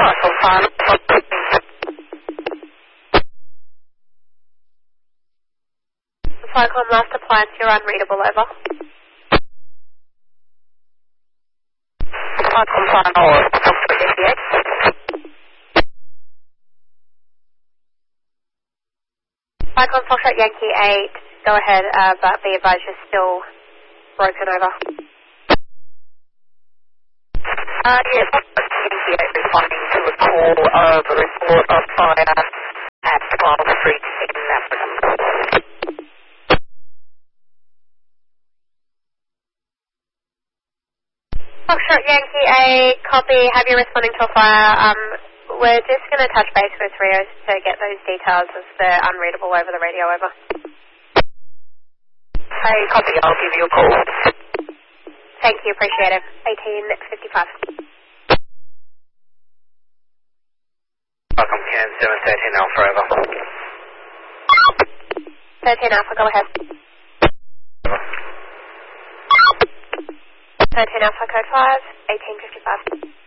Cycle 5. Cyclone last appliance, you're unreadable, over. Cycle 5 or Foxtrot Yankee 8. Cyclone Foxtrot Yankee 8, go ahead, but be advised you're still broken, over. Yes, Yankee 8 responding to a call of a report of fire at 12 Street in African. Foxtrot Yankee 8, copy, have you responding to a fire. We're just going to touch base with Rios to get those details as they're unreadable over the radio, over. Hey, copy, I'll give you a call. Thank you, appreciate it. 1855. Welcome, Cam 713 Alpha, over. 13 Alpha, go ahead. 13 Alpha, code 5, 1855.